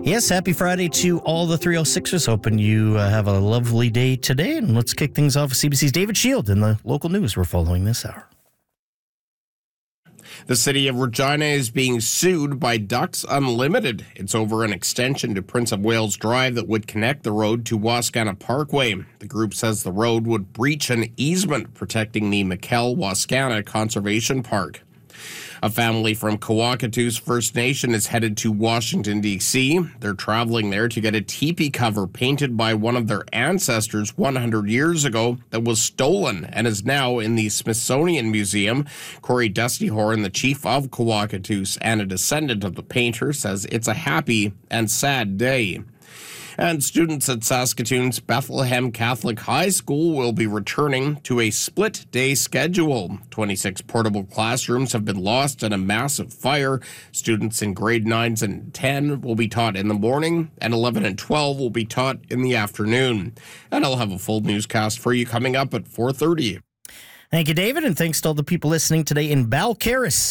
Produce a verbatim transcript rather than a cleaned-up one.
Yes, happy Friday to all the three oh sixers. Hoping you uh, have a lovely day today. And let's kick things off with C B C's David Shield in the local news we're following this hour. The city of Regina is being sued by Ducks Unlimited. It's over an extension to Prince of Wales Drive that would connect the road to Wascana Parkway. The group says the road would breach an easement protecting the McKell-Wascana Conservation Park. A family from Kawakatus First Nation is headed to Washington, D C They're traveling there to get a teepee cover painted by one of their ancestors one hundred years ago that was stolen and is now in the Smithsonian Museum. Corey Dustyhorn, the chief of Kawakatus and a descendant of the painter, says it's a happy and sad day. And students at Saskatoon's Bethlehem Catholic High School will be returning to a split-day schedule. twenty-six portable classrooms have been lost in a massive fire. Students in grade nines and ten will be taught in the morning, and eleven and twelve will be taught in the afternoon. And I'll have a full newscast for you coming up at four thirty. Thank you, David, and thanks to all the people listening today in Balcarres.